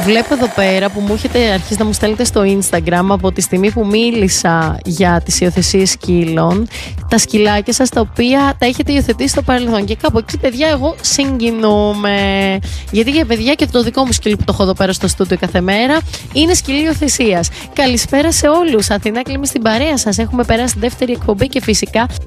Βλέπω εδώ πέρα που μου έχετε αρχίσει να μου στέλνετε στο Instagram από τη στιγμή που μίλησα για τις υιοθεσίες σκύλων, τα σκυλάκια σας τα οποία τα έχετε υιοθετήσει στο παρελθόν. Και κάπου εκεί, παιδιά, εγώ συγκινούμαι. Γιατί για παιδιά και το δικό μου σκυλί που το έχω εδώ πέρα στο στούντιο κάθε μέρα είναι σκυλί υιοθεσίας. Καλησπέρα σε όλους. Αθηνά Κλήμη στην παρέα σας. Έχουμε περάσει δεύτερη εκπομπή και φυσικά